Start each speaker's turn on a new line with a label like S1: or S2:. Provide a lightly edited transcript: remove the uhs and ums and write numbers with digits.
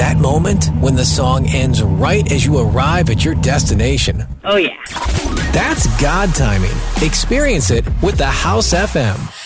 S1: that moment when the song ends right as you arrive at your destination.
S2: Oh, yeah.
S1: That's God timing. Experience it with the House FM.